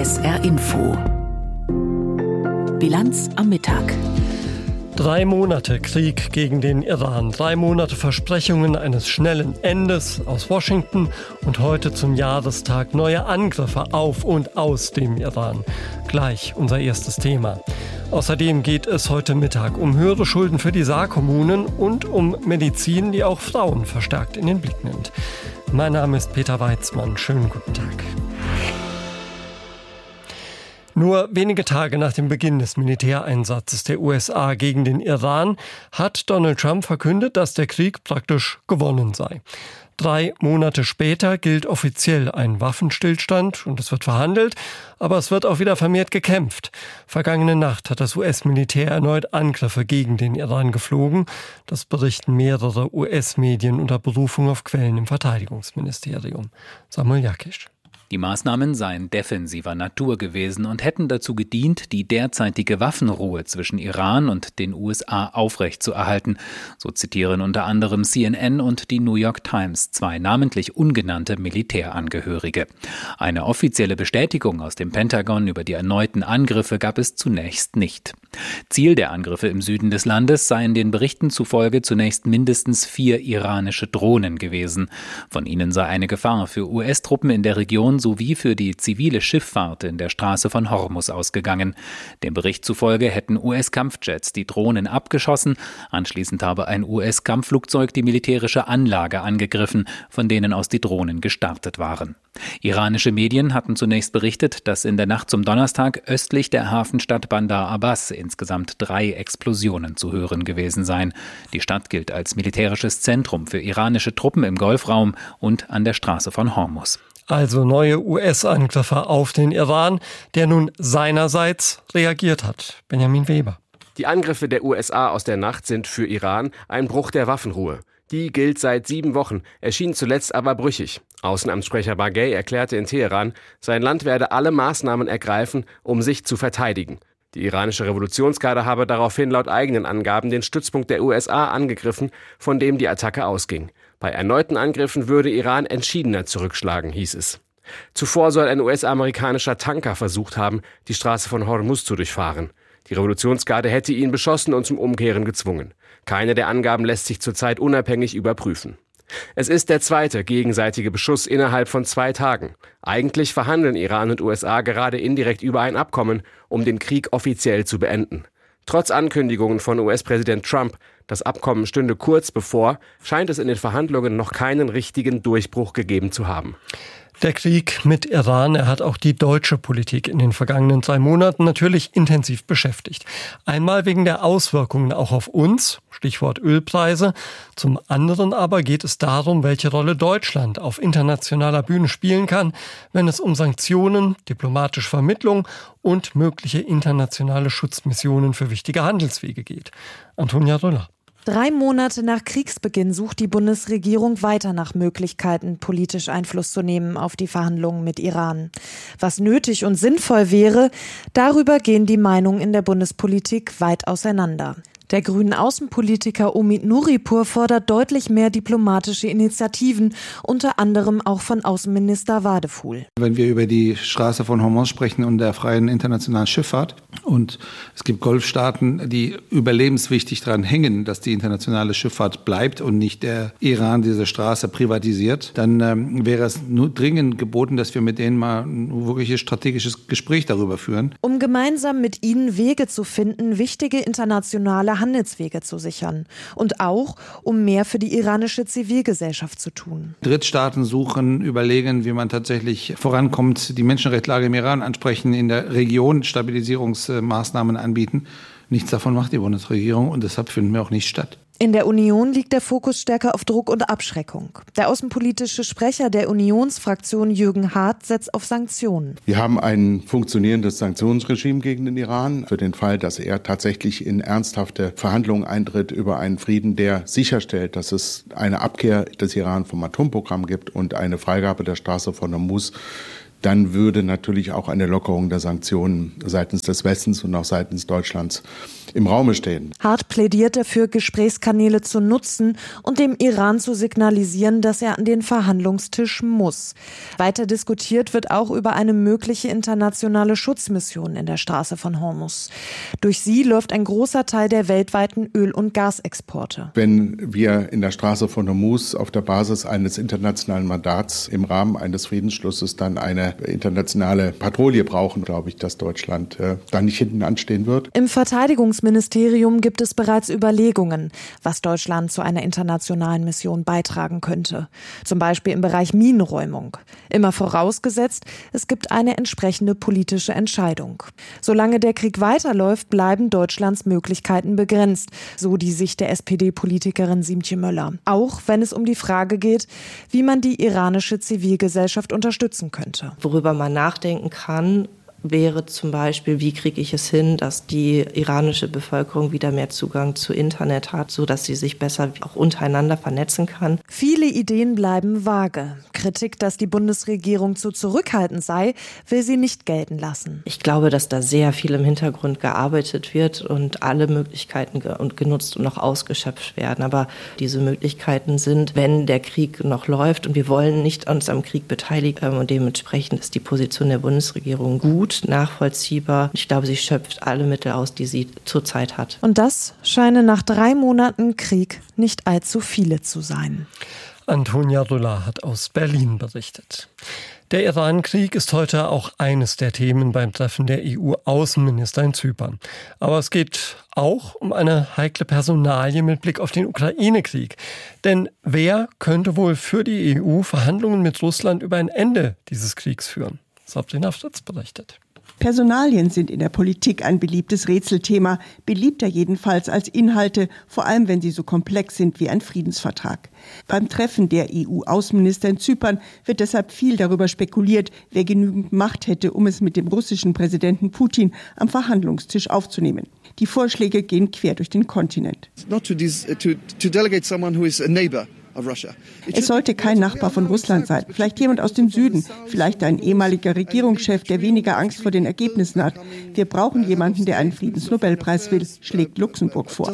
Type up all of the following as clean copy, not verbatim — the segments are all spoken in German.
SR Info. Bilanz am Mittag. 3 Monate Krieg gegen den Iran, 3 Monate Versprechungen eines schnellen Endes aus Washington und heute zum Jahrestag neue Angriffe auf und aus dem Iran. Gleich unser erstes Thema. Außerdem geht es heute Mittag um höhere Schulden für die Saarkommunen und um Medizin, die auch Frauen verstärkt in den Blick nimmt. Mein Name ist Peter Weizmann. Schönen guten Tag. Nur wenige Tage nach dem Beginn des Militäreinsatzes der USA gegen den Iran hat Donald Trump verkündet, dass der Krieg praktisch gewonnen sei. 3 Monate später gilt offiziell ein Waffenstillstand und es wird verhandelt, aber es wird auch wieder vermehrt gekämpft. Vergangene Nacht hat das US-Militär erneut Angriffe gegen den Iran geflogen. Das berichten mehrere US-Medien unter Berufung auf Quellen im Verteidigungsministerium. Samuel Jakisch. Die Maßnahmen seien defensiver Natur gewesen und hätten dazu gedient, die derzeitige Waffenruhe zwischen Iran und den USA aufrechtzuerhalten. So zitieren unter anderem CNN und die New York Times 2 namentlich ungenannte Militärangehörige. Eine offizielle Bestätigung aus dem Pentagon über die erneuten Angriffe gab es zunächst nicht. Ziel der Angriffe im Süden des Landes seien den Berichten zufolge zunächst mindestens 4 iranische Drohnen gewesen. Von ihnen sei eine Gefahr für US-Truppen in der Region sowie für die zivile Schifffahrt in der Straße von Hormuz ausgegangen. Dem Bericht zufolge hätten US-Kampfjets die Drohnen abgeschossen. Anschließend habe ein US-Kampfflugzeug die militärische Anlage angegriffen, von denen aus die Drohnen gestartet waren. Iranische Medien hatten zunächst berichtet, dass in der Nacht zum Donnerstag östlich der Hafenstadt Bandar Abbas insgesamt 3 Explosionen zu hören gewesen seien. Die Stadt gilt als militärisches Zentrum für iranische Truppen im Golfraum und an der Straße von Hormuz. Also neue US-Angriffe auf den Iran, der nun seinerseits reagiert hat. Benjamin Weber. Die Angriffe der USA aus der Nacht sind für Iran ein Bruch der Waffenruhe. Die gilt seit 7 Wochen, erschien zuletzt aber brüchig. Außenamtssprecher Baghei erklärte in Teheran, sein Land werde alle Maßnahmen ergreifen, um sich zu verteidigen. Die iranische Revolutionsgarde habe daraufhin laut eigenen Angaben den Stützpunkt der USA angegriffen, von dem die Attacke ausging. Bei erneuten Angriffen würde Iran entschiedener zurückschlagen, hieß es. Zuvor soll ein US-amerikanischer Tanker versucht haben, die Straße von Hormuz zu durchfahren. Die Revolutionsgarde hätte ihn beschossen und zum Umkehren gezwungen. Keine der Angaben lässt sich zurzeit unabhängig überprüfen. Es ist der zweite gegenseitige Beschuss innerhalb von 2 Tagen. Eigentlich verhandeln Iran und USA gerade indirekt über ein Abkommen, um den Krieg offiziell zu beenden. Trotz Ankündigungen von US-Präsident Trump, das Abkommen stünde kurz bevor, scheint es in den Verhandlungen noch keinen richtigen Durchbruch gegeben zu haben. Der Krieg mit Iran, er hat auch die deutsche Politik in den vergangenen 3 Monaten natürlich intensiv beschäftigt. Einmal wegen der Auswirkungen auch auf uns, Stichwort Ölpreise. Zum anderen aber geht es darum, welche Rolle Deutschland auf internationaler Bühne spielen kann, wenn es um Sanktionen, diplomatische Vermittlung und mögliche internationale Schutzmissionen für wichtige Handelswege geht. Antonia Rüller. 3 Monate nach Kriegsbeginn sucht die Bundesregierung weiter nach Möglichkeiten, politisch Einfluss zu nehmen auf die Verhandlungen mit Iran. Was nötig und sinnvoll wäre, darüber gehen die Meinungen in der Bundespolitik weit auseinander. Der grünen Außenpolitiker Omid Nuripur fordert deutlich mehr diplomatische Initiativen, unter anderem auch von Außenminister Wadefuhl. Wenn wir über die Straße von Hormuz sprechen und der freien internationalen Schifffahrt und es gibt Golfstaaten, die überlebenswichtig daran hängen, dass die internationale Schifffahrt bleibt und nicht der Iran diese Straße privatisiert, dann wäre es nur dringend geboten, dass wir mit denen mal ein wirkliches strategisches Gespräch darüber führen. Um gemeinsam mit ihnen Wege zu finden, wichtige internationale Handelswege zu sichern und auch, um mehr für die iranische Zivilgesellschaft zu tun. Drittstaaten suchen, überlegen, wie man tatsächlich vorankommt, die Menschenrechtslage im Iran ansprechen, in der Region Stabilisierungsmaßnahmen anbieten. Nichts davon macht die Bundesregierung und deshalb finden wir auch nicht statt. In der Union liegt der Fokus stärker auf Druck und Abschreckung. Der außenpolitische Sprecher der Unionsfraktion Jürgen Hart setzt auf Sanktionen. Wir haben ein funktionierendes Sanktionsregime gegen den Iran für den Fall, dass er tatsächlich in ernsthafte Verhandlungen eintritt über einen Frieden, der sicherstellt, dass es eine Abkehr des Iran vom Atomprogramm gibt und eine Freigabe der Straße von Hormuz, dann würde natürlich auch eine Lockerung der Sanktionen seitens des Westens und auch seitens Deutschlands im Raume stehen. Hart plädiert dafür, Gesprächskanäle zu nutzen und dem Iran zu signalisieren, dass er an den Verhandlungstisch muss. Weiter diskutiert wird auch über eine mögliche internationale Schutzmission in der Straße von Hormuz. Durch sie läuft ein großer Teil der weltweiten Öl- und Gasexporte. Wenn wir in der Straße von Hormuz auf der Basis eines internationalen Mandats im Rahmen eines Friedensschlusses dann eine internationale Patrouille brauchen, glaube ich, dass Deutschland da nicht hinten anstehen wird. Im Verteidigungsministerium gibt es bereits Überlegungen, was Deutschland zu einer internationalen Mission beitragen könnte. Zum Beispiel im Bereich Minenräumung. Immer vorausgesetzt, es gibt eine entsprechende politische Entscheidung. Solange der Krieg weiterläuft, bleiben Deutschlands Möglichkeiten begrenzt, so die Sicht der SPD-Politikerin Siemtje Möller. Auch wenn es um die Frage geht, wie man die iranische Zivilgesellschaft unterstützen könnte. Worüber man nachdenken kann, wäre zum Beispiel, wie kriege ich es hin, dass die iranische Bevölkerung wieder mehr Zugang zu Internet hat, sodass sie sich besser auch untereinander vernetzen kann. Viele Ideen bleiben vage. Kritik, dass die Bundesregierung zu zurückhaltend sei, will sie nicht gelten lassen. Ich glaube, dass da sehr viel im Hintergrund gearbeitet wird und alle Möglichkeiten genutzt und noch ausgeschöpft werden. Aber diese Möglichkeiten sind, wenn der Krieg noch läuft und wir wollen nicht uns am Krieg beteiligen und dementsprechend ist die Position der Bundesregierung gut, nachvollziehbar. Ich glaube, sie schöpft alle Mittel aus, die sie zurzeit hat. Und das scheinen nach 3 Monaten Krieg nicht allzu viele zu sein. Antonia Rüller hat aus Berlin berichtet. Der Iran-Krieg ist heute auch eines der Themen beim Treffen der EU-Außenminister in Zypern. Aber es geht auch um eine heikle Personalie mit Blick auf den Ukraine-Krieg. Denn wer könnte wohl für die EU Verhandlungen mit Russland über ein Ende dieses Kriegs führen? Sabrina Fritz berichtet. Personalien sind in der Politik ein beliebtes Rätselthema, beliebter jedenfalls als Inhalte, vor allem wenn sie so komplex sind wie ein Friedensvertrag. Beim Treffen der EU-Außenminister in Zypern wird deshalb viel darüber spekuliert, wer genügend Macht hätte, um es mit dem russischen Präsidenten Putin am Verhandlungstisch aufzunehmen. Die Vorschläge gehen quer durch den Kontinent. Es sollte kein Nachbar von Russland sein, vielleicht jemand aus dem Süden, vielleicht ein ehemaliger Regierungschef, der weniger Angst vor den Ergebnissen hat. Wir brauchen jemanden, der einen Friedensnobelpreis will, schlägt Luxemburg vor.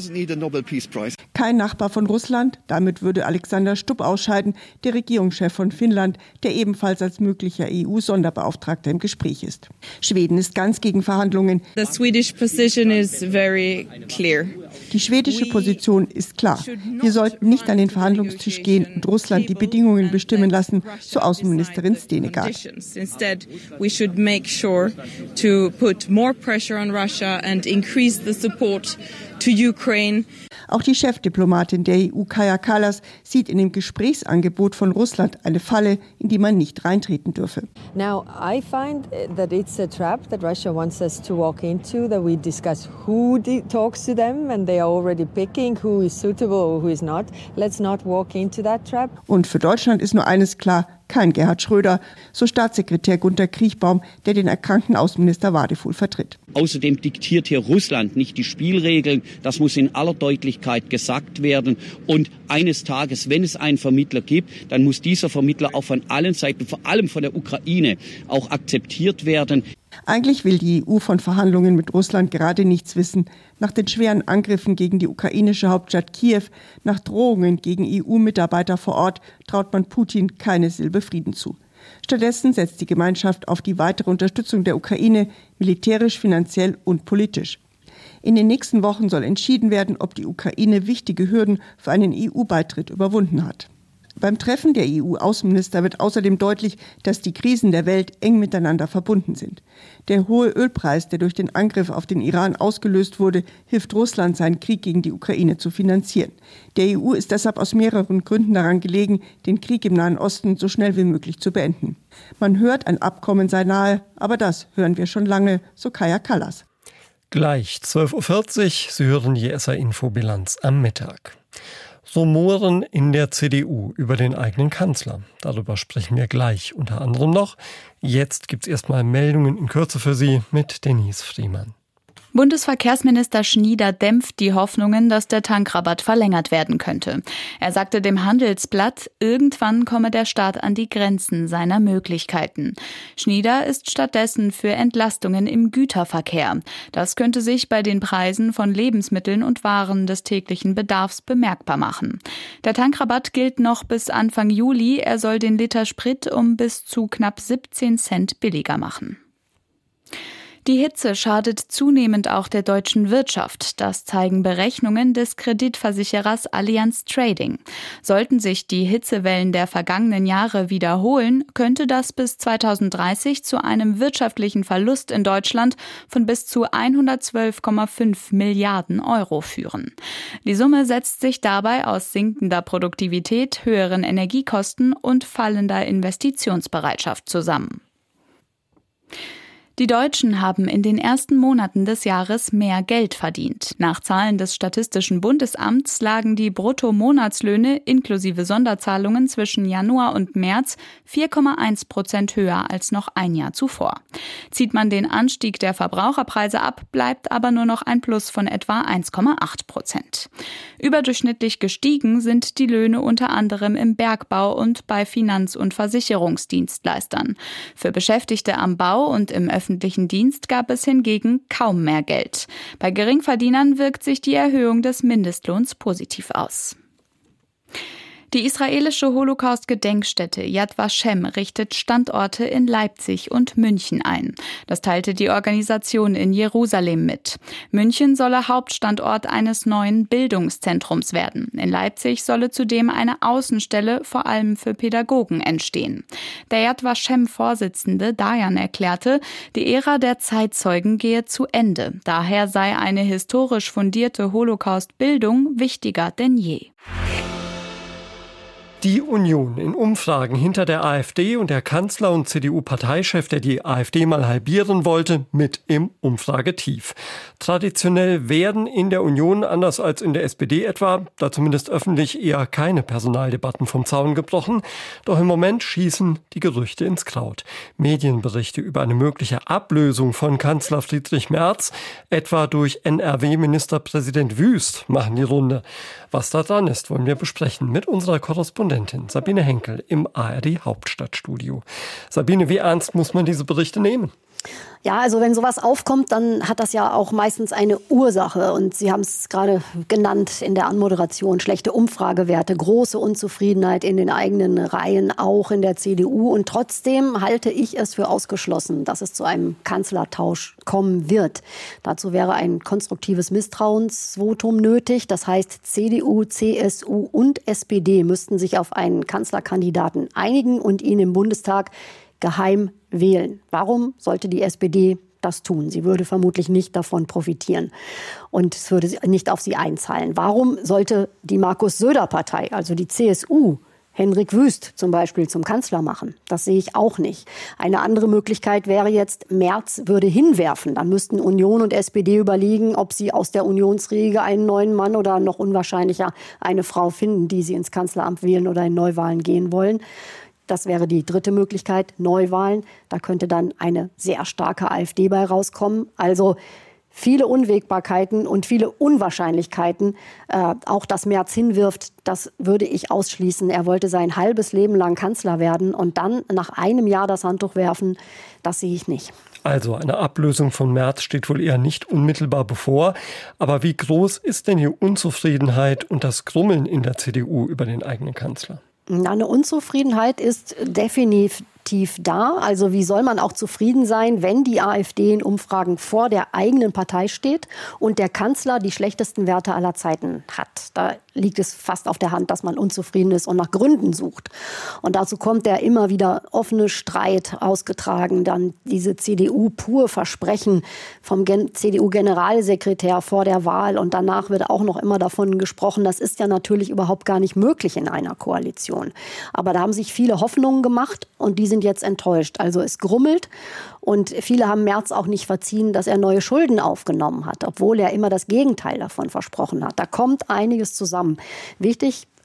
Kein Nachbar von Russland, damit würde Alexander Stubb ausscheiden, der Regierungschef von Finnland, der ebenfalls als möglicher EU-Sonderbeauftragter im Gespräch ist. Schweden ist ganz gegen Verhandlungen. The Swedish position is very clear. Die schwedische Position ist klar. Wir sollten nicht an den Verhandlungstisch gehen und Russland die Bedingungen bestimmen lassen, so Außenministerin Stenegard. Instead, we should make sure to put more pressure on Russia and increase the support to Ukraine. Auch die Chefdiplomatin der EU, Kaja Kallas, sieht in dem Gesprächsangebot von Russland eine Falle, in die man nicht reintreten dürfe. Now, I find that it's a trap that Russia wants us to walk into, that we discuss who talks to them and they are already picking who is suitable or who is not. Let's not walk into that trap. Und für Deutschland ist nur eines klar: kein Gerhard Schröder, so Staatssekretär Gunter Kriechbaum, der den erkrankten Außenminister Wadefuhl vertritt. Außerdem diktiert hier Russland nicht die Spielregeln. Das muss in aller Deutlichkeit gesagt werden. Und eines Tages, wenn es einen Vermittler gibt, dann muss dieser Vermittler auch von allen Seiten, vor allem von der Ukraine, auch akzeptiert werden. Eigentlich will die EU von Verhandlungen mit Russland gerade nichts wissen. Nach den schweren Angriffen gegen die ukrainische Hauptstadt Kiew, nach Drohungen gegen EU-Mitarbeiter vor Ort, traut man Putin keine Silbe Frieden zu. Stattdessen setzt die Gemeinschaft auf die weitere Unterstützung der Ukraine, militärisch, finanziell und politisch. In den nächsten Wochen soll entschieden werden, ob die Ukraine wichtige Hürden für einen EU-Beitritt überwunden hat. Beim Treffen der EU-Außenminister wird außerdem deutlich, dass die Krisen der Welt eng miteinander verbunden sind. Der hohe Ölpreis, der durch den Angriff auf den Iran ausgelöst wurde, hilft Russland, seinen Krieg gegen die Ukraine zu finanzieren. Der EU ist deshalb aus mehreren Gründen daran gelegen, den Krieg im Nahen Osten so schnell wie möglich zu beenden. Man hört, ein Abkommen sei nahe, aber das hören wir schon lange, so Kaja Kallas. Gleich 12.40 Uhr, Sie hören die SA-Info-Bilanz am Mittag. Rumoren in der CDU über den eigenen Kanzler. Darüber sprechen wir gleich unter anderem noch. Jetzt gibt's erstmal Meldungen in Kürze für Sie mit Denise Friemann. Bundesverkehrsminister Schnieder dämpft die Hoffnungen, dass der Tankrabatt verlängert werden könnte. Er sagte dem Handelsblatt, irgendwann komme der Staat an die Grenzen seiner Möglichkeiten. Schnieder ist stattdessen für Entlastungen im Güterverkehr. Das könnte sich bei den Preisen von Lebensmitteln und Waren des täglichen Bedarfs bemerkbar machen. Der Tankrabatt gilt noch bis Anfang Juli. Er soll den Liter Sprit um bis zu knapp 17 Cent billiger machen. Die Hitze schadet zunehmend auch der deutschen Wirtschaft. Das zeigen Berechnungen des Kreditversicherers Allianz Trading. Sollten sich die Hitzewellen der vergangenen Jahre wiederholen, könnte das bis 2030 zu einem wirtschaftlichen Verlust in Deutschland von bis zu 112,5 Milliarden Euro führen. Die Summe setzt sich dabei aus sinkender Produktivität, höheren Energiekosten und fallender Investitionsbereitschaft zusammen. Die Deutschen haben in den ersten Monaten des Jahres mehr Geld verdient. Nach Zahlen des Statistischen Bundesamts lagen die Bruttomonatslöhne inklusive Sonderzahlungen zwischen Januar und März 4,1% höher als noch ein Jahr zuvor. Zieht man den Anstieg der Verbraucherpreise ab, bleibt aber nur noch ein Plus von etwa 1,8%. Überdurchschnittlich gestiegen sind die Löhne unter anderem im Bergbau und bei Finanz- und Versicherungsdienstleistern. Für Beschäftigte am Bau und im öffentlichen Dienst gab es hingegen kaum mehr Geld. Bei Geringverdienern wirkt sich die Erhöhung des Mindestlohns positiv aus. Die israelische Holocaust-Gedenkstätte Yad Vashem richtet Standorte in Leipzig und München ein. Das teilte die Organisation in Jerusalem mit. München solle Hauptstandort eines neuen Bildungszentrums werden. In Leipzig solle zudem eine Außenstelle vor allem für Pädagogen entstehen. Der Yad Vashem-Vorsitzende Dayan erklärte, die Ära der Zeitzeugen gehe zu Ende. Daher sei eine historisch fundierte Holocaust-Bildung wichtiger denn je. Die Union in Umfragen hinter der AfD und der Kanzler und CDU-Parteichef, der die AfD mal halbieren wollte, mit im Umfragetief. Traditionell werden in der Union, anders als in der SPD etwa, da zumindest öffentlich eher keine Personaldebatten vom Zaun gebrochen. Doch im Moment schießen die Gerüchte ins Kraut. Medienberichte über eine mögliche Ablösung von Kanzler Friedrich Merz, etwa durch NRW-Ministerpräsident Wüst, machen die Runde. Was da dran ist, wollen wir besprechen mit unserer Korrespondentin Sabine Henkel im ARD Hauptstadtstudio. Sabine, wie ernst muss man diese Berichte nehmen? Ja, also wenn sowas aufkommt, dann hat das ja auch meistens eine Ursache. Und Sie haben es gerade genannt in der Anmoderation. Schlechte Umfragewerte, große Unzufriedenheit in den eigenen Reihen, auch in der CDU. Und trotzdem halte ich es für ausgeschlossen, dass es zu einem Kanzlertausch kommen wird. Dazu wäre ein konstruktives Misstrauensvotum nötig. Das heißt, CDU, CSU und SPD müssten sich auf einen Kanzlerkandidaten einigen und ihn im Bundestag geheim wählen. Warum sollte die SPD das tun? Sie würde vermutlich nicht davon profitieren und es würde nicht auf sie einzahlen. Warum sollte die Markus-Söder-Partei, also die CSU, Henrik Wüst zum Beispiel zum Kanzler machen? Das sehe ich auch nicht. Eine andere Möglichkeit wäre jetzt, Merz würde hinwerfen. Dann müssten Union und SPD überlegen, ob sie aus der Unionsriege einen neuen Mann oder noch unwahrscheinlicher eine Frau finden, die sie ins Kanzleramt wählen oder in Neuwahlen gehen wollen. Das wäre die dritte Möglichkeit, Neuwahlen. Da könnte dann eine sehr starke AfD bei rauskommen. Also viele Unwägbarkeiten und viele Unwahrscheinlichkeiten. Auch dass Merz hinwirft, das würde ich ausschließen. Er wollte sein halbes Leben lang Kanzler werden und dann nach einem Jahr das Handtuch werfen. Das sehe ich nicht. Also eine Ablösung von Merz steht wohl eher nicht unmittelbar bevor. Aber wie groß ist denn die Unzufriedenheit und das Grummeln in der CDU über den eigenen Kanzler? Eine Unzufriedenheit ist definitiv da. Also wie soll man auch zufrieden sein, wenn die AfD in Umfragen vor der eigenen Partei steht und der Kanzler die schlechtesten Werte aller Zeiten hat? Da liegt es fast auf der Hand, dass man unzufrieden ist und nach Gründen sucht. Und dazu kommt der immer wieder offene Streit ausgetragen, dann diese CDU-Pur-Versprechen vom CDU-Generalsekretär vor der Wahl und danach wird auch noch immer davon gesprochen, das ist ja natürlich überhaupt gar nicht möglich in einer Koalition. Aber da haben sich viele Hoffnungen gemacht und die sind jetzt enttäuscht. Also es grummelt und viele haben Merz auch nicht verziehen, dass er neue Schulden aufgenommen hat, obwohl er immer das Gegenteil davon versprochen hat. Da kommt einiges zusammen. Wichtig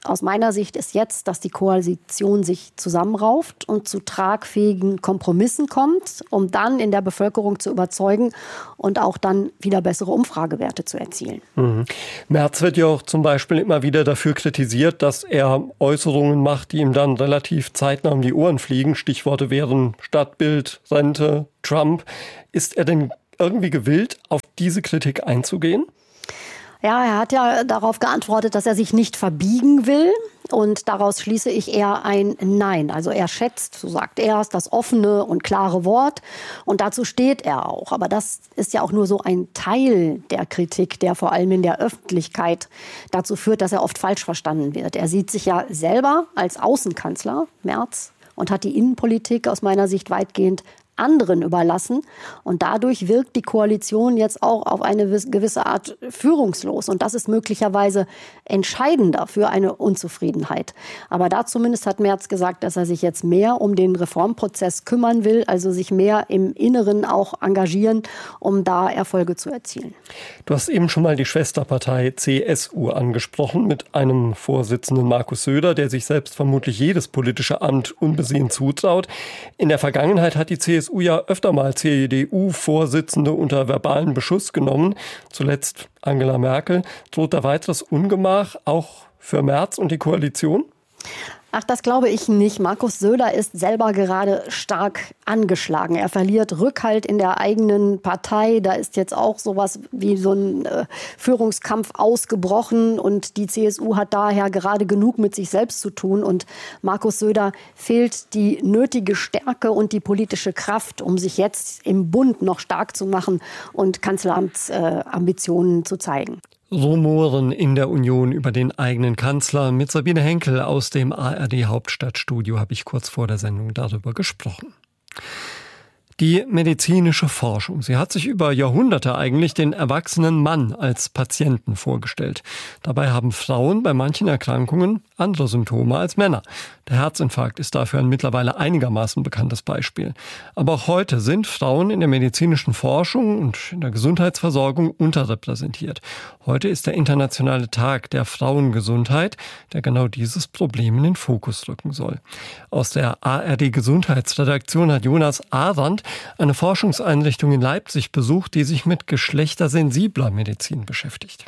aus meiner Sicht ist jetzt, dass die Koalition sich zusammenrauft und zu tragfähigen Kompromissen kommt, um dann in der Bevölkerung zu überzeugen und auch dann wieder bessere Umfragewerte zu erzielen. Merz wird ja auch zum Beispiel immer wieder dafür kritisiert, dass er Äußerungen macht, die ihm dann relativ zeitnah um die Ohren fliegen. Stichworte wären Stadtbild, Rente, Trump. Ist er denn irgendwie gewillt, auf diese Kritik einzugehen? Ja, er hat ja darauf geantwortet, dass er sich nicht verbiegen will. Und daraus schließe ich eher ein Nein. Also er schätzt, so sagt er es, das offene und klare Wort. Und dazu steht er auch. Aber das ist ja auch nur so ein Teil der Kritik, der vor allem in der Öffentlichkeit dazu führt, dass er oft falsch verstanden wird. Er sieht sich ja selber als Außenkanzler, Merz, und hat die Innenpolitik aus meiner Sicht weitgehend anderen überlassen. Und dadurch wirkt die Koalition jetzt auch auf eine gewisse Art führungslos. Und das ist möglicherweise entscheidender für eine Unzufriedenheit. Aber da zumindest hat Merz gesagt, dass er sich jetzt mehr um den Reformprozess kümmern will, also sich mehr im Inneren auch engagieren, um da Erfolge zu erzielen. Du hast eben schon mal die Schwesterpartei CSU angesprochen mit einem Vorsitzenden Markus Söder, der sich selbst vermutlich jedes politische Amt unbesehen zutraut. In der Vergangenheit hat die CSU ja öfter mal CDU-Vorsitzende unter verbalen Beschuss genommen. Zuletzt Angela Merkel. Droht da weiteres Ungemach auch für Merz und die Koalition? Ach, das glaube ich nicht. Markus Söder ist selber gerade stark angeschlagen. Er verliert Rückhalt in der eigenen Partei. Da ist jetzt auch sowas wie so ein Führungskampf ausgebrochen. Und die CSU hat daher gerade genug mit sich selbst zu tun. Und Markus Söder fehlt die nötige Stärke und die politische Kraft, um sich jetzt im Bund noch stark zu machen und Kanzleramtsambitionen zu zeigen. Rumoren in der Union über den eigenen Kanzler. Mit Sabine Henkel aus dem ARD-Hauptstadtstudio habe ich kurz vor der Sendung darüber gesprochen. Die medizinische Forschung, sie hat sich über Jahrhunderte eigentlich den erwachsenen Mann als Patienten vorgestellt. Dabei haben Frauen bei manchen Erkrankungen andere Symptome als Männer. Der Herzinfarkt ist dafür ein mittlerweile einigermaßen bekanntes Beispiel. Aber auch heute sind Frauen in der medizinischen Forschung und in der Gesundheitsversorgung unterrepräsentiert. Heute ist der internationale Tag der Frauengesundheit, der genau dieses Problem in den Fokus rücken soll. Aus der ARD-Gesundheitsredaktion hat Jonas Arendt eine Forschungseinrichtung in Leipzig besucht, die sich mit geschlechtersensibler Medizin beschäftigt.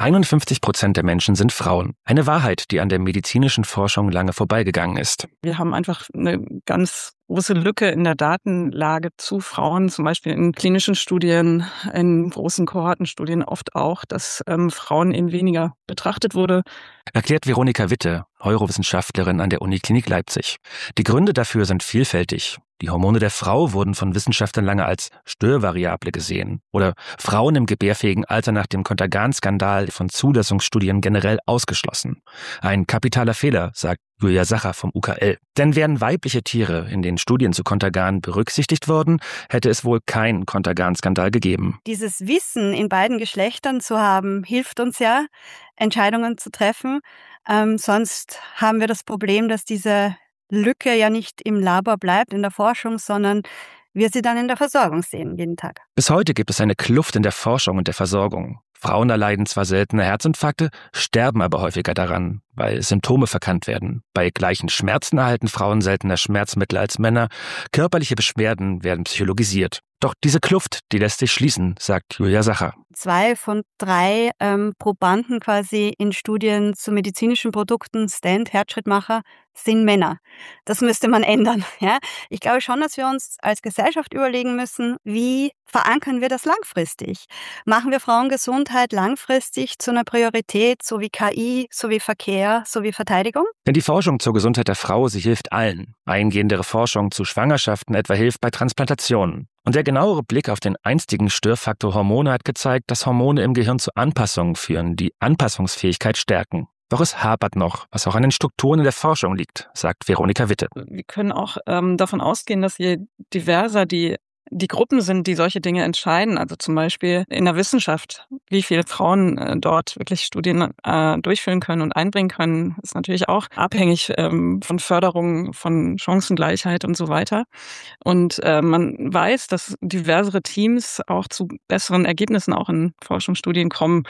51% der Menschen sind Frauen. Eine Wahrheit, die an der medizinischen Forschung lange vorbeigegangen ist. Wir haben einfach eine ganz große Lücke in der Datenlage zu Frauen, zum Beispiel in klinischen Studien, in großen Kohortenstudien oft auch, dass Frauen eben weniger betrachtet wurde. Erklärt Veronika Witte, Neurowissenschaftlerin an der Uniklinik Leipzig. Die Gründe dafür sind vielfältig. Die Hormone der Frau wurden von Wissenschaftlern lange als Störvariable gesehen. Oder Frauen im gebärfähigen Alter nach dem Contergan-Skandal von Zulassungsstudien generell ausgeschlossen. Ein kapitaler Fehler, sagt Julia Sacher vom UKL. Denn wären weibliche Tiere in den Studien zu Contergan berücksichtigt worden, hätte es wohl keinen Contergan-Skandal gegeben. Dieses Wissen in beiden Geschlechtern zu haben, hilft uns ja, Entscheidungen zu treffen. Sonst haben wir das Problem, dass diese Lücke ja nicht im Labor bleibt, in der Forschung, sondern wir sie dann in der Versorgung sehen, jeden Tag. Bis heute gibt es eine Kluft in der Forschung und der Versorgung. Frauen erleiden zwar seltener Herzinfarkte, sterben aber häufiger daran, weil Symptome verkannt werden. Bei gleichen Schmerzen erhalten Frauen seltener Schmerzmittel als Männer. Körperliche Beschwerden werden psychologisiert. Doch diese Kluft, die lässt sich schließen, sagt Julia Sacher. 2 von 3 Probanden quasi in Studien zu medizinischen Produkten, Stent, Herzschrittmacher, sind Männer. Das müsste man ändern. Ja? Ich glaube schon, dass wir uns als Gesellschaft überlegen müssen, wie verankern wir das langfristig? Machen wir Frauengesundheit langfristig zu einer Priorität, so wie KI, so wie Verkehr, so wie Verteidigung? Denn die Forschung zur Gesundheit der Frau, sie hilft allen. Eingehendere Forschung zu Schwangerschaften etwa hilft bei Transplantationen. Und der genauere Blick auf den einstigen Störfaktor Hormone hat gezeigt, dass Hormone im Gehirn zu Anpassungen führen, die Anpassungsfähigkeit stärken. Doch es hapert noch, was auch an den Strukturen in der Forschung liegt, sagt Veronika Witte. Wir können auch davon ausgehen, dass je diverser die die Gruppen sind, die solche Dinge entscheiden. Also zum Beispiel in der Wissenschaft, wie viele Frauen dort wirklich Studien durchführen können und einbringen können, ist natürlich auch abhängig von Förderung, von Chancengleichheit und so weiter. Und man weiß, dass diversere Teams auch zu besseren Ergebnissen auch in Forschungsstudien kommen,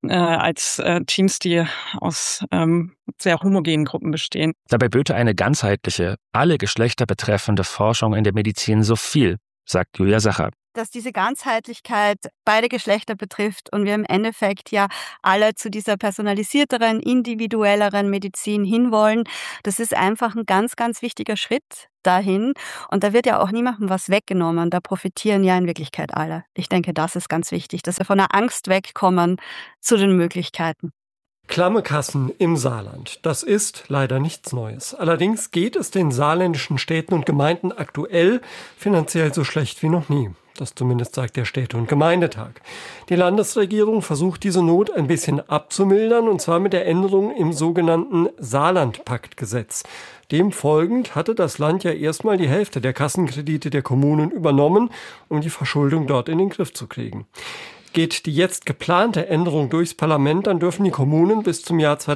als Teams, die aus sehr homogenen Gruppen bestehen. Dabei böte eine ganzheitliche, alle Geschlechter betreffende Forschung in der Medizin so viel, sagt Julia Sacher. Dass diese Ganzheitlichkeit beide Geschlechter betrifft und wir im Endeffekt ja alle zu dieser personalisierteren, individuelleren Medizin hinwollen, das ist einfach ein ganz, ganz wichtiger Schritt dahin. Und da wird ja auch niemandem was weggenommen. Da profitieren ja in Wirklichkeit alle. Ich denke, das ist ganz wichtig, dass wir von der Angst wegkommen zu den Möglichkeiten. Klamme Kassen im Saarland. Das ist leider nichts Neues. Allerdings geht es den saarländischen Städten und Gemeinden aktuell finanziell so schlecht wie noch nie. Das zumindest sagt der Städte- und Gemeindetag. Die Landesregierung versucht diese Not ein bisschen abzumildern, und zwar mit der Änderung im sogenannten Saarlandpaktgesetz. Dem folgend hatte das Land ja erstmal die Hälfte der Kassenkredite der Kommunen übernommen, um die Verschuldung dort in den Griff zu kriegen. Geht die jetzt geplante Änderung durchs Parlament, dann dürfen die Kommunen bis zum Jahr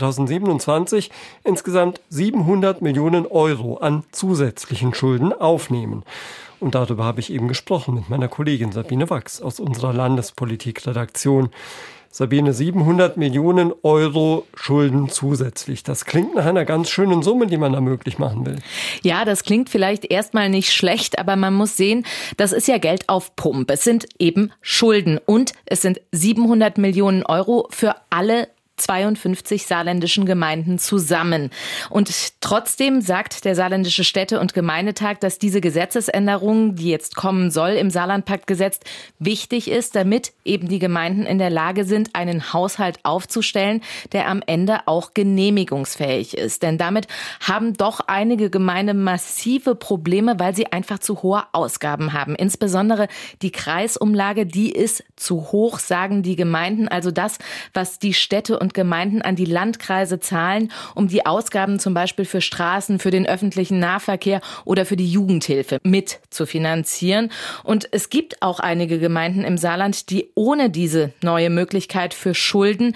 2027 insgesamt 700 Millionen Euro an zusätzlichen Schulden aufnehmen. Und darüber habe ich eben gesprochen mit meiner Kollegin Sabine Wachs aus unserer Landespolitikredaktion. Sabine, 700 Millionen Euro Schulden zusätzlich. Das klingt nach einer ganz schönen Summe, die man da möglich machen will. Ja, das klingt vielleicht erstmal nicht schlecht, aber man muss sehen, das ist ja Geld auf Pump. Es sind eben Schulden und es sind 700 Millionen Euro für alle 52 saarländischen Gemeinden zusammen. Und trotzdem sagt der saarländische Städte- und Gemeindetag, dass diese Gesetzesänderung, die jetzt kommen soll im Saarlandpaktgesetz, wichtig ist, damit eben die Gemeinden in der Lage sind, einen Haushalt aufzustellen, der am Ende auch genehmigungsfähig ist. Denn damit haben doch einige Gemeinden massive Probleme, weil sie einfach zu hohe Ausgaben haben. Insbesondere die Kreisumlage, die ist zu hoch, sagen die Gemeinden. Also das, was die Städte und Gemeinden an die Landkreise zahlen, um die Ausgaben zum Beispiel für Straßen, für den öffentlichen Nahverkehr oder für die Jugendhilfe mit zu finanzieren. Und es gibt auch einige Gemeinden im Saarland, die ohne diese neue Möglichkeit für Schulden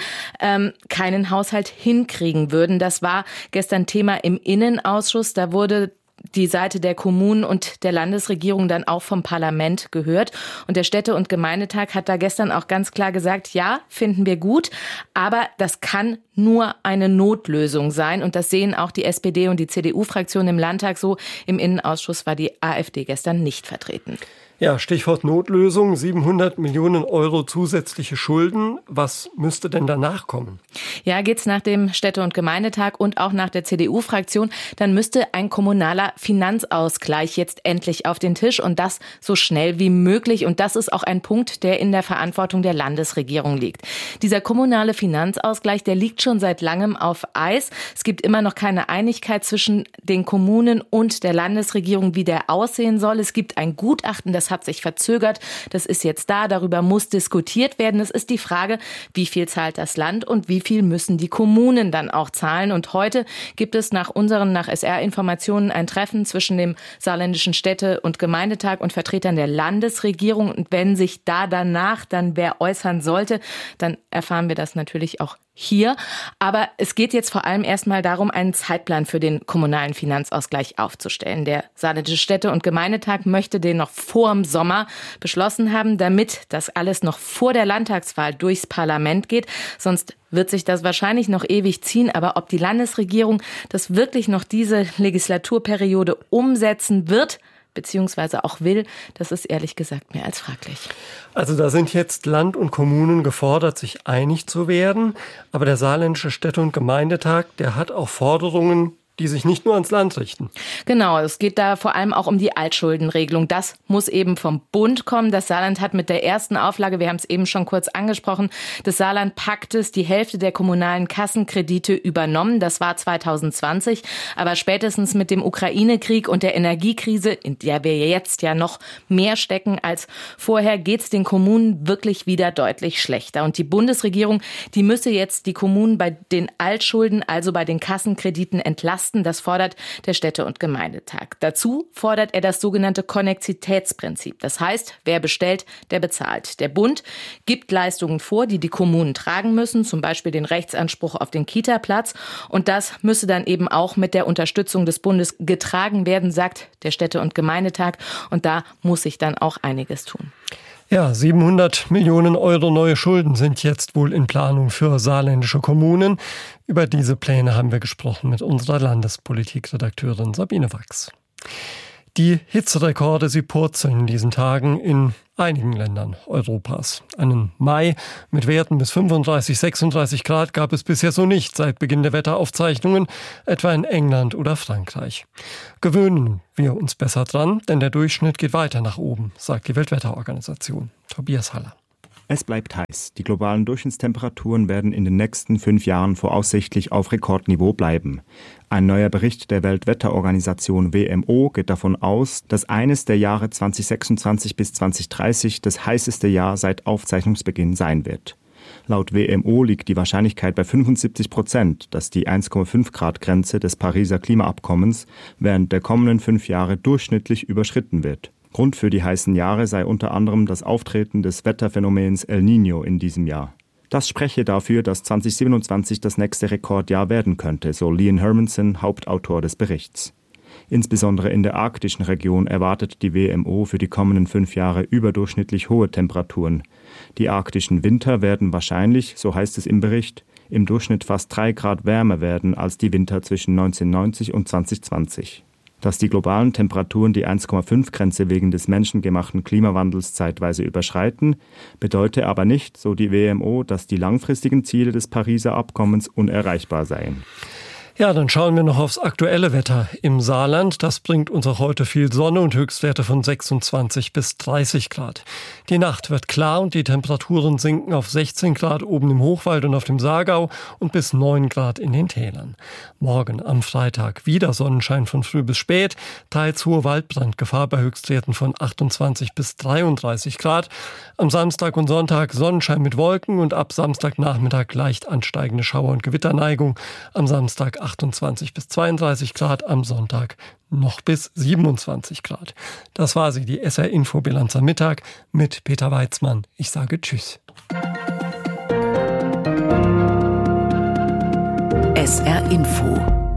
keinen Haushalt hinkriegen würden. Das war gestern Thema im Innenausschuss. Da wurde die Seite der Kommunen und der Landesregierung dann auch vom Parlament gehört. Und der Städte- und Gemeindetag hat da gestern auch ganz klar gesagt, ja, finden wir gut, aber das kann nur eine Notlösung sein. Und das sehen auch die SPD und die CDU-Fraktion im Landtag so. Im Innenausschuss war die AfD gestern nicht vertreten. Ja, Stichwort Notlösung, 700 Millionen Euro zusätzliche Schulden. Was müsste denn danach kommen? Ja, geht's nach dem Städte- und Gemeindetag und auch nach der CDU-Fraktion, dann müsste ein kommunaler Finanzausgleich jetzt endlich auf den Tisch und das so schnell wie möglich. Und das ist auch ein Punkt, der in der Verantwortung der Landesregierung liegt. Dieser kommunale Finanzausgleich, der liegt schon seit langem auf Eis. Es gibt immer noch keine Einigkeit zwischen den Kommunen und der Landesregierung, wie der aussehen soll. Es gibt ein Gutachten, das hat sich verzögert. Das ist jetzt da. Darüber muss diskutiert werden. Es ist die Frage, wie viel zahlt das Land und wie viel müssen die Kommunen dann auch zahlen. Und heute gibt es nach SR-Informationen ein Treffen zwischen dem saarländischen Städte- und Gemeindetag und Vertretern der Landesregierung. Und wenn sich da danach dann wer äußern sollte, dann erfahren wir das natürlich auch hier. Aber es geht jetzt vor allem erstmal darum, einen Zeitplan für den kommunalen Finanzausgleich aufzustellen. Der saarländische Städte- und Gemeindetag möchte den noch vor dem Sommer beschlossen haben, damit das alles noch vor der Landtagswahl durchs Parlament geht. Sonst wird sich das wahrscheinlich noch ewig ziehen. Aber ob die Landesregierung das wirklich noch diese Legislaturperiode umsetzen wird, beziehungsweise auch will, das ist ehrlich gesagt mehr als fraglich. Also da sind jetzt Land und Kommunen gefordert, sich einig zu werden. Aber der saarländische Städte- und Gemeindetag, der hat auch Forderungen, die sich nicht nur ans Land richten. Genau, es geht da vor allem auch um die Altschuldenregelung. Das muss eben vom Bund kommen. Das Saarland hat mit der ersten Auflage, wir haben es eben schon kurz angesprochen, des Saarlandpaktes die Hälfte der kommunalen Kassenkredite übernommen. Das war 2020. Aber spätestens mit dem Ukraine-Krieg und der Energiekrise, in der wir jetzt ja noch mehr stecken als vorher, geht es den Kommunen wirklich wieder deutlich schlechter. Und die Bundesregierung, die müsse jetzt die Kommunen bei den Altschulden, also bei den Kassenkrediten, entlasten. Osten. Das fordert der Städte- und Gemeindetag. Dazu fordert er das sogenannte Konnexitätsprinzip. Das heißt, wer bestellt, der bezahlt. Der Bund gibt Leistungen vor, die die Kommunen tragen müssen, zum Beispiel den Rechtsanspruch auf den Kita-Platz. Und das müsse dann eben auch mit der Unterstützung des Bundes getragen werden, sagt der Städte- und Gemeindetag. Und da muss sich dann auch einiges tun. Ja, 700 Millionen Euro neue Schulden sind jetzt wohl in Planung für saarländische Kommunen. Über diese Pläne haben wir gesprochen mit unserer Landespolitikredakteurin Sabine Wachs. Die Hitzerekorde, sie purzeln in diesen Tagen in einigen Ländern Europas. Einen Mai mit Werten bis 35, 36 Grad gab es bisher so nicht seit Beginn der Wetteraufzeichnungen, etwa in England oder Frankreich. Gewöhnen wir uns besser dran, denn der Durchschnitt geht weiter nach oben, sagt die Weltwetterorganisation. Tobias Haller. Es bleibt heiß. Die globalen Durchschnittstemperaturen werden in den nächsten 5 Jahren voraussichtlich auf Rekordniveau bleiben. Ein neuer Bericht der Weltwetterorganisation WMO geht davon aus, dass eines der Jahre 2026 bis 2030 das heißeste Jahr seit Aufzeichnungsbeginn sein wird. Laut WMO liegt die Wahrscheinlichkeit bei 75%, dass die 1,5 Grad Grenze des Pariser Klimaabkommens während der kommenden 5 Jahre durchschnittlich überschritten wird. Grund für die heißen Jahre sei unter anderem das Auftreten des Wetterphänomens El Niño in diesem Jahr. Das spreche dafür, dass 2027 das nächste Rekordjahr werden könnte, so Lian Hermanson, Hauptautor des Berichts. Insbesondere in der arktischen Region erwartet die WMO für die kommenden 5 Jahre überdurchschnittlich hohe Temperaturen. Die arktischen Winter werden wahrscheinlich, so heißt es im Bericht, im Durchschnitt fast 3 Grad wärmer werden als die Winter zwischen 1990 und 2020. Dass die globalen Temperaturen die 1,5-Grenze wegen des menschengemachten Klimawandels zeitweise überschreiten, bedeutet aber nicht, so die WMO, dass die langfristigen Ziele des Pariser Abkommens unerreichbar seien. Ja, dann schauen wir noch aufs aktuelle Wetter im Saarland. Das bringt uns auch heute viel Sonne und Höchstwerte von 26 bis 30 Grad. Die Nacht wird klar und die Temperaturen sinken auf 16 Grad oben im Hochwald und auf dem Saargau und bis 9 Grad in den Tälern. Morgen am Freitag wieder Sonnenschein von früh bis spät, teils hohe Waldbrandgefahr bei Höchstwerten von 28 bis 33 Grad. Am Samstag und Sonntag Sonnenschein mit Wolken und ab Samstagnachmittag leicht ansteigende Schauer- und Gewitterneigung. Am Samstag 28 bis 32 Grad, am Sonntag noch bis 27 Grad. Das war sie, die SR-Info-Bilanz am Mittag mit Peter Weizmann. Ich sage Tschüss. SR-Info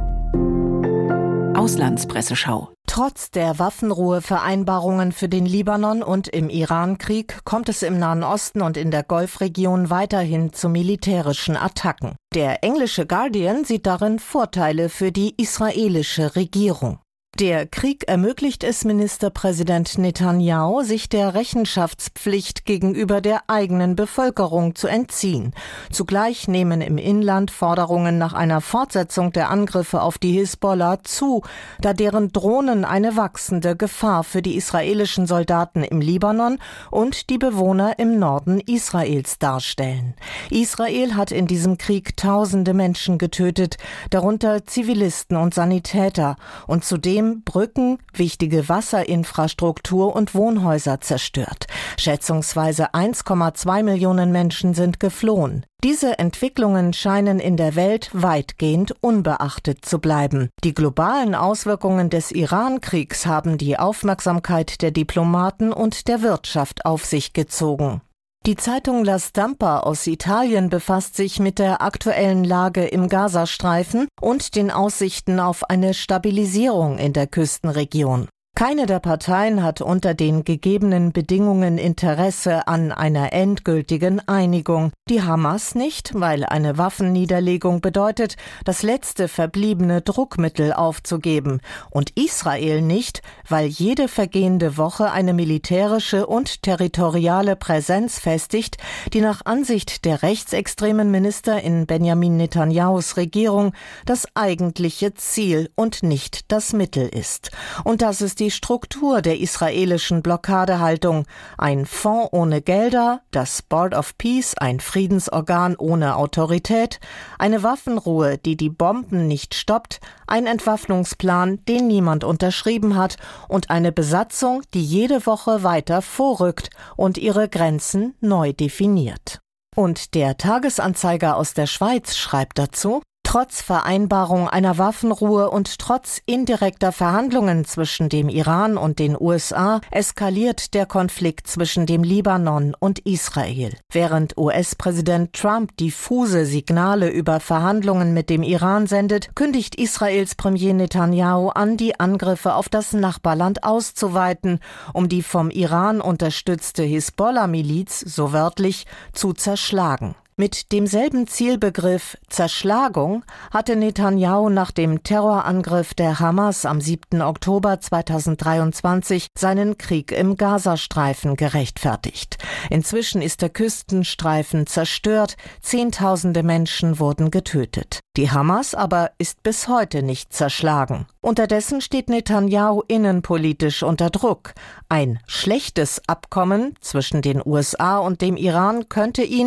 Auslandspresseschau. Trotz der Waffenruhevereinbarungen für den Libanon und im Iran-Krieg kommt es im Nahen Osten und in der Golfregion weiterhin zu militärischen Attacken. Der englische Guardian sieht darin Vorteile für die israelische Regierung. Der Krieg ermöglicht es Ministerpräsident Netanyahu, sich der Rechenschaftspflicht gegenüber der eigenen Bevölkerung zu entziehen. Zugleich nehmen im Inland Forderungen nach einer Fortsetzung der Angriffe auf die Hisbollah zu, da deren Drohnen eine wachsende Gefahr für die israelischen Soldaten im Libanon und die Bewohner im Norden Israels darstellen. Israel hat in diesem Krieg tausende Menschen getötet, darunter Zivilisten und Sanitäter, und zudem Brücken, wichtige Wasserinfrastruktur und Wohnhäuser zerstört. Schätzungsweise 1,2 Millionen Menschen sind geflohen. Diese Entwicklungen scheinen in der Welt weitgehend unbeachtet zu bleiben. Die globalen Auswirkungen des Iran-Kriegs haben die Aufmerksamkeit der Diplomaten und der Wirtschaft auf sich gezogen. Die Zeitung La Stampa aus Italien befasst sich mit der aktuellen Lage im Gazastreifen und den Aussichten auf eine Stabilisierung in der Küstenregion. Keine der Parteien hat unter den gegebenen Bedingungen Interesse an einer endgültigen Einigung. Die Hamas nicht, weil eine Waffenniederlegung bedeutet, das letzte verbliebene Druckmittel aufzugeben. Und Israel nicht, weil jede vergehende Woche eine militärische und territoriale Präsenz festigt, die nach Ansicht der rechtsextremen Minister in Benjamin Netanyahus Regierung das eigentliche Ziel und nicht das Mittel ist. Und das ist die Struktur der israelischen Blockadehaltung. Ein Fonds ohne Gelder, das Board of Peace, ein Friedensorgan ohne Autorität, eine Waffenruhe, die die Bomben nicht stoppt, ein Entwaffnungsplan, den niemand unterschrieben hat, und eine Besatzung, die jede Woche weiter vorrückt und ihre Grenzen neu definiert. Und der Tagesanzeiger aus der Schweiz schreibt dazu: Trotz Vereinbarung einer Waffenruhe und trotz indirekter Verhandlungen zwischen dem Iran und den USA eskaliert der Konflikt zwischen dem Libanon und Israel. Während US-Präsident Trump diffuse Signale über Verhandlungen mit dem Iran sendet, kündigt Israels Premier Netanyahu an, die Angriffe auf das Nachbarland auszuweiten, um die vom Iran unterstützte Hisbollah-Miliz, so wörtlich, zu zerschlagen. Mit demselben Zielbegriff Zerschlagung hatte Netanyahu nach dem Terrorangriff der Hamas am 7. Oktober 2023 seinen Krieg im Gazastreifen gerechtfertigt. Inzwischen ist der Küstenstreifen zerstört, Zehntausende Menschen wurden getötet. Die Hamas aber ist bis heute nicht zerschlagen. Unterdessen steht Netanyahu innenpolitisch unter Druck. Ein schlechtes Abkommen zwischen den USA und dem Iran könnte ihn